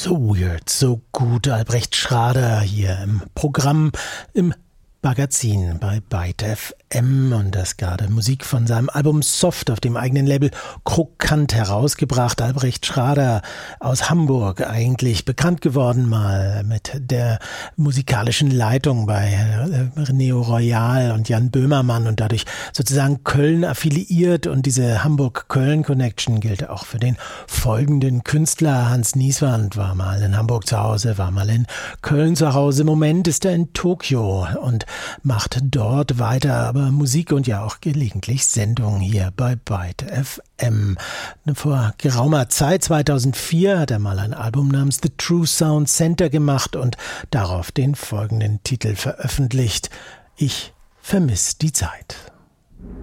So weird, so gut. Albrecht Schrader hier im Programm, im Magazin bei Byte FM und das gerade Musik von seinem Album Soft auf dem eigenen Label Krokant herausgebracht. Albrecht Schrader aus Hamburg, eigentlich bekannt geworden mal mit der musikalischen Leitung bei Neo Royal und Jan Böhmermann und dadurch sozusagen Köln affiliiert, und diese Hamburg-Köln-Connection gilt auch für den folgenden Künstler. Hans Nieswand war mal in Hamburg zu Hause, war mal in Köln zu Hause. Im Moment ist er in Tokio und macht dort weiter, aber Musik und ja auch gelegentlich Sendungen hier bei Byte FM. Vor geraumer Zeit, 2004, hat er mal ein Album namens The True Sound Center gemacht und darauf den folgenden Titel veröffentlicht: Ich vermiss die Zeit.